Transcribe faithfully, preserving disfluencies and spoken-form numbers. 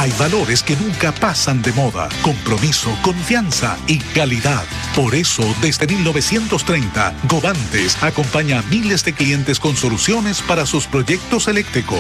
Hay valores que nunca pasan de moda: compromiso, confianza y calidad. Por eso, desde mil novecientos treinta, Govantes acompaña a miles de clientes con soluciones para sus proyectos eléctricos.